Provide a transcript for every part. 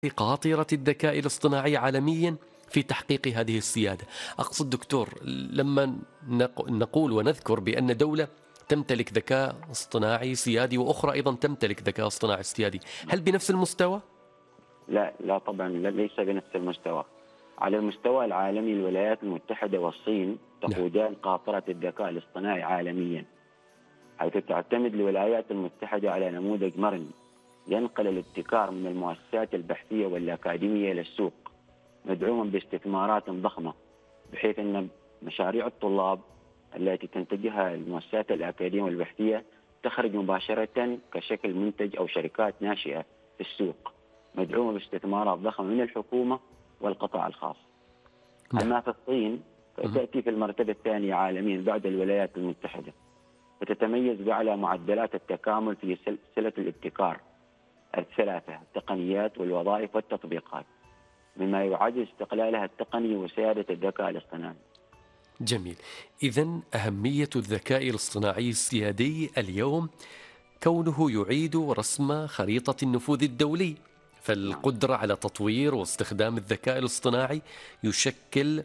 قاطرة الذكاء الاصطناعي عالميا في تحقيق هذه السيادة. أقصد دكتور لما نقول ونذكر بأن دولة تمتلك ذكاء اصطناعي سيادي وأخرى أيضا تمتلك ذكاء اصطناعي سيادي، هل بنفس المستوى؟ لا لا طبعا، ليس بنفس المستوى. على المستوى العالمي الولايات المتحدة والصين نعم. تقودان قاطرة الذكاء الاصطناعي عالميا، حيث تعتمد الولايات المتحدة على نموذج مرن ينقل الابتكار من المؤسسات البحثية والأكاديمية للسوق، مدعوما باستثمارات ضخمة، بحيث أن مشاريع الطلاب التي تنتجها المؤسسات الأكاديمية والبحثية تخرج مباشرة كشكل منتج أو شركات ناشئة في السوق، مدعومة باستثمارات ضخمة من الحكومة والقطاع الخاص. نعم. أما في الصين فتأتي في المرتبة الثانية عالميا بعد الولايات المتحدة، وتتميز بأعلى معدلات التكامل في سلسلة الابتكار الثلاثة: التقنيات والوظائف والتطبيقات، مما يعزز استقلالها التقني وسيادة الذكاء الاصطناعي. جميل. إذن أهمية الذكاء الاصطناعي السيادي اليوم كونه يعيد رسم خريطة النفوذ الدولي، نعم. فالقدرة على تطوير واستخدام الذكاء الاصطناعي يشكل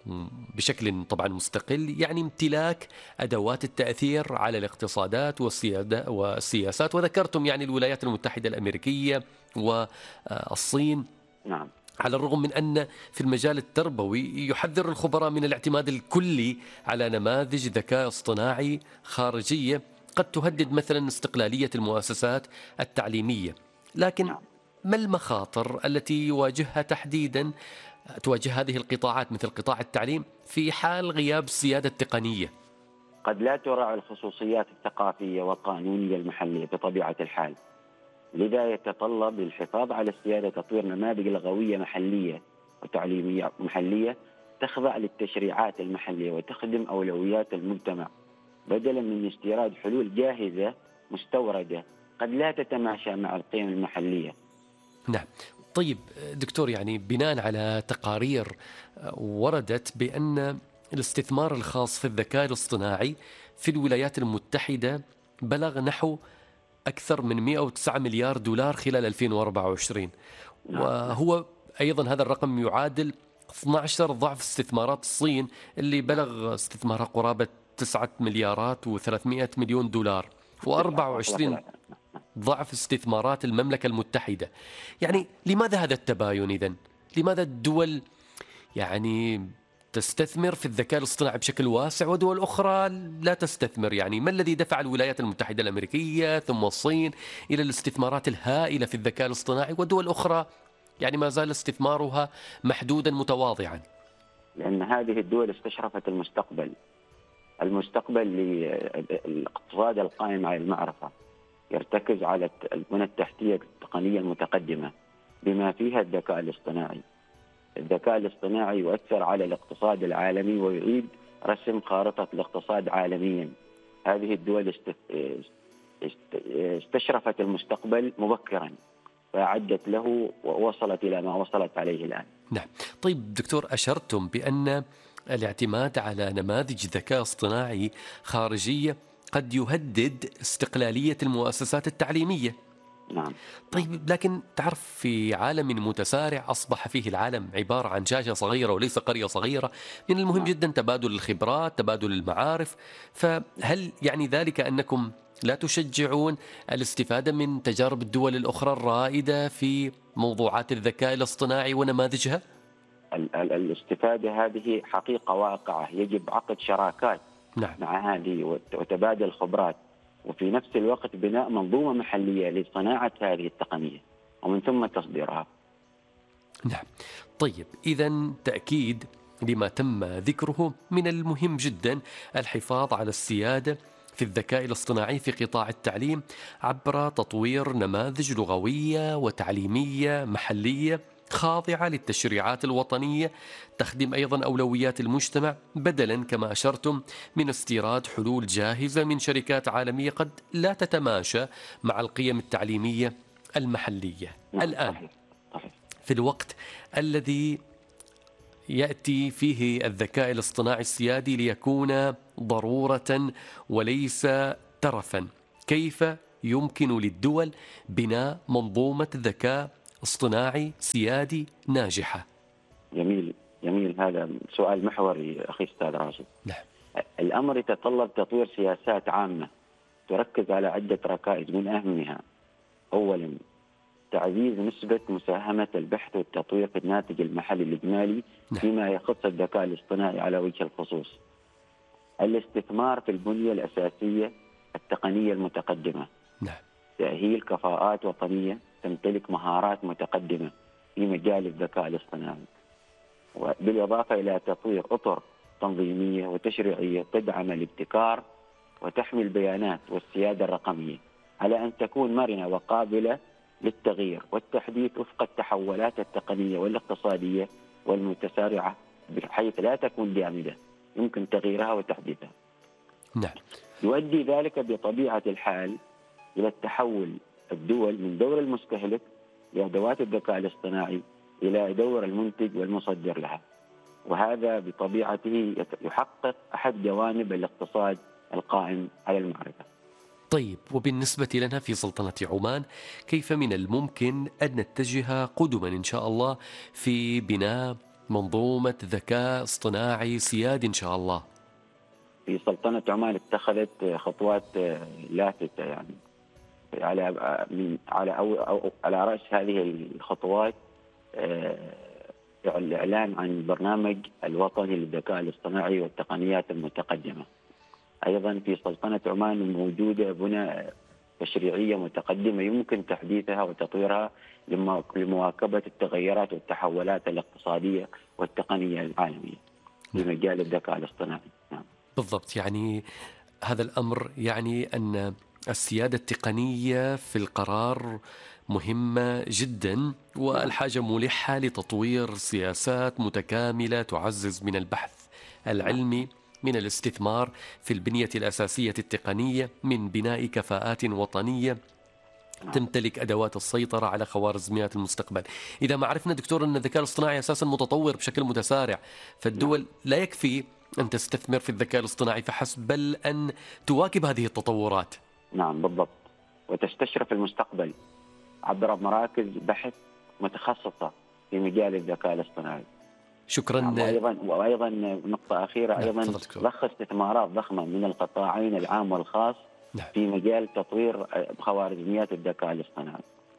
بشكل طبعا مستقل يعني امتلاك أدوات التأثير على الاقتصادات والسياسات، وذكرتم يعني الولايات المتحدة الأمريكية والصين، نعم. على الرغم من أن في المجال التربوي يحذر الخبراء من الاعتماد الكلي على نماذج ذكاء اصطناعي خارجية قد تهدد مثلا استقلالية المؤسسات التعليمية. لكن نعم. ما المخاطر التي يواجهها تحديدا تواجه هذه القطاعات مثل قطاع التعليم في حال غياب السيادة التقنية؟ قد لا تراعي الخصوصيات الثقافية والقانونية المحلية بطبيعة الحال، لذا يتطلب الحفاظ على السيادة تطوير نماذج لغوية محلية وتعليمية محلية تخضع للتشريعات المحلية وتخدم أولويات المجتمع، بدلا من استيراد حلول جاهزة مستوردة قد لا تتماشى مع القيم المحلية. نعم. طيب دكتور، يعني بناء على تقارير وردت بأن الاستثمار الخاص في الذكاء الاصطناعي في الولايات المتحدة بلغ نحو أكثر من 109 مليار دولار خلال 2024، نعم. نعم. وهو أيضا هذا الرقم يعادل 12 ضعف استثمارات الصين اللي بلغ استثمارها قرابة 9 مليارات و300 مليون دولار، و24 9.3. ضعف استثمارات المملكة المتحدة. يعني لماذا هذا التباين إذن؟ لماذا الدول يعني تستثمر في الذكاء الاصطناعي بشكل واسع ودول أخرى لا تستثمر؟ يعني ما الذي دفع الولايات المتحدة الأمريكية ثم الصين إلى الاستثمارات الهائلة في الذكاء الاصطناعي ودول أخرى يعني ما زال استثمارها محدودا متواضعا؟ لأن هذه الدول استشرفت المستقبل للاقتصاد القائم على المعرفة، يرتكز على البنى التحتية التقنية المتقدمة بما فيها الذكاء الاصطناعي. الذكاء الاصطناعي يؤثر على الاقتصاد العالمي ويعيد رسم خارطة الاقتصاد عالميا. هذه الدول استشرفت المستقبل مبكرا فأعدت له ووصلت إلى ما وصلت عليه الآن. نعم. طيب دكتور، أشرتم بأن الاعتماد على نماذج ذكاء اصطناعي خارجية قد يهدد استقلالية المؤسسات التعليمية. نعم. طيب لكن تعرف في عالم متسارع أصبح فيه العالم عبارة عن شاشة صغيرة وليس قرية صغيرة، من المهم نعم. جدا تبادل الخبرات، تبادل المعارف، فهل يعني ذلك أنكم لا تشجعون الاستفادة من تجارب الدول الأخرى الرائدة في موضوعات الذكاء الاصطناعي ونماذجها؟ الاستفادة هذه حقيقة واقعة، يجب عقد شراكات نعم. مع هذه وتبادل خبرات، وفي نفس الوقت بناء منظومة محلية لصناعة هذه التقنية ومن ثم تصديرها. نعم. طيب إذا تأكيد لما تم ذكره، من المهم جدا الحفاظ على السيادة في الذكاء الاصطناعي في قطاع التعليم عبر تطوير نماذج لغوية وتعليمية محلية خاضعة للتشريعات الوطنية، تخدم أيضا أولويات المجتمع، بدلا كما أشرتم من استيراد حلول جاهزة من شركات عالمية قد لا تتماشى مع القيم التعليمية المحلية. نعم. الآن صحيح. صحيح. في الوقت الذي يأتي فيه الذكاء الاصطناعي السيادي ليكون ضرورة وليس ترفا، كيف يمكن للدول بناء منظومة ذكاء اصطناعي سيادي ناجحة؟ جميل جميل، هذا سؤال محوري أخي أستاذ راشد. نعم. الأمر يتطلب تطوير سياسات عامة تركز على عدة ركائز، من أهمها أولا تعزيز نسبة مساهمة البحث والتطوير في الناتج المحلي الإجمالي فيما يخص الذكاء الاصطناعي على وجه الخصوص. الاستثمار في البنية الأساسية التقنية المتقدمة. نعم. تأهيل كفاءات وطنية تمتلك مهارات متقدمة في مجال الذكاء الاصطناعي، وبالإضافة إلى تطوير أطر تنظيمية وتشريعية تدعم الابتكار وتحمي البيانات والسيادة الرقمية على أن تكون مرنة وقابلة للتغيير والتحديث وفق التحولات التقنية والاقتصادية والمتسارعة، بحيث لا تكون جامدة يمكن تغييرها وتحديثها. نعم. يؤدي ذلك بطبيعة الحال إلى التحول الدول من دور المستهلك لأدوات الذكاء الاصطناعي إلى دور المنتج والمصدر لها، وهذا بطبيعته يحقق أحد جوانب الاقتصاد القائم على المعرفة. طيب، وبالنسبة لنا في سلطنة عمان كيف من الممكن أن نتجه قدما إن شاء الله في بناء منظومة ذكاء اصطناعي سيادي إن شاء الله؟ في سلطنة عمان اتخذت خطوات لافتة، يعني على رأس هذه الخطوات الإعلان عن البرنامج الوطني للذكاء الاصطناعي والتقنيات المتقدمة. أيضا في سلطنة عمان موجودة بنى تشريعية متقدمة يمكن تحديثها وتطويرها لمواكبة التغيرات والتحولات الاقتصادية والتقنية العالمية في مجال الذكاء الاصطناعي. نعم. بالضبط، يعني هذا الأمر يعني أن السيادة التقنية في القرار مهمة جدا، والحاجة ملحة لتطوير سياسات متكاملة تعزز من البحث العلمي، من الاستثمار في البنية الأساسية التقنية، من بناء كفاءات وطنية تمتلك أدوات السيطرة على خوارزميات المستقبل. إذا ما عرفنا دكتور أن الذكاء الاصطناعي أساسا متطور بشكل متسارع، فالدول لا يكفي أن تستثمر في الذكاء الاصطناعي فحسب، بل أن تواكب هذه التطورات. نعم بالضبط، وتستشرف المستقبل عبر مراكز بحث متخصصة في مجال الذكاء الاصطناعي. شكرا. نعم. وأيضا نقطة أخيرة، أيضا ضخ استثمارات ضخمة من القطاعين العام والخاص في مجال تطوير خوارزميات الذكاء الاصطناعي.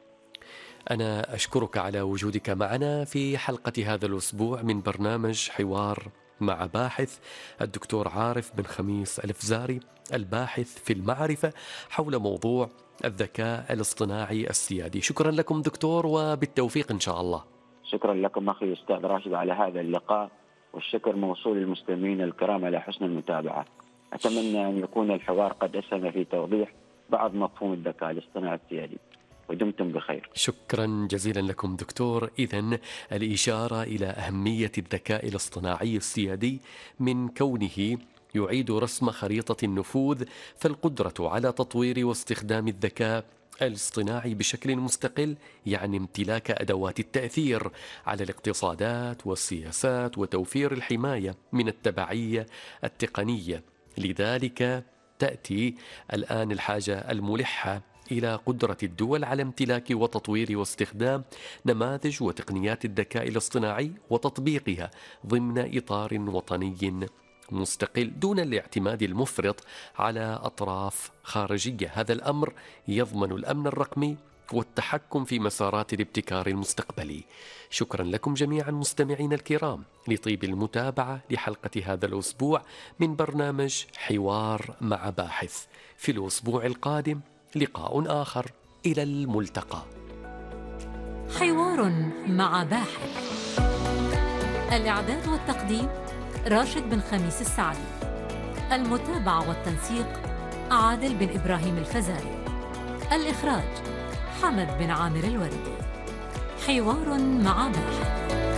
أنا أشكرك على وجودك معنا في حلقة هذا الأسبوع من برنامج حوار مع باحث، الدكتور عارف بن خميس الفزاري، الباحث في المعرفة حول موضوع الذكاء الاصطناعي السيادي. شكرا لكم دكتور، وبالتوفيق إن شاء الله. شكرا لكم أخي أستاذ راشد على هذا اللقاء، والشكر موصول للمستمعين الكرام على حسن المتابعة. أتمنى أن يكون الحوار قد أسهم في توضيح بعض مفهوم الذكاء الاصطناعي السيادي، ودمتم بخير. شكرا جزيلا لكم دكتور. إذن الإشارة إلى أهمية الذكاء الاصطناعي السيادي من كونه يعيد رسم خريطة النفوذ، فالقدرة على تطوير واستخدام الذكاء الاصطناعي بشكل مستقل يعني امتلاك أدوات التأثير على الاقتصادات والسياسات وتوفير الحماية من التبعية التقنية. لذلك تأتي الآن الحاجة الملحة إلى قدرة الدول على امتلاك وتطوير واستخدام نماذج وتقنيات الذكاء الاصطناعي وتطبيقها ضمن إطار وطني مستقل دون الاعتماد المفرط على أطراف خارجية. هذا الأمر يضمن الأمن الرقمي والتحكم في مسارات الابتكار المستقبلي. شكرا لكم جميعا مستمعين الكرام لطيب المتابعة لحلقة هذا الأسبوع من برنامج حوار مع باحث. في الأسبوع القادم لقاء آخر، إلى الملتقى. حوار مع باحث، الإعداد والتقديم راشد بن خميس السعدي، المتابعة والتنسيق عادل بن إبراهيم الفزاري، الإخراج حمد بن عامر الوردي. حوار مع باحث.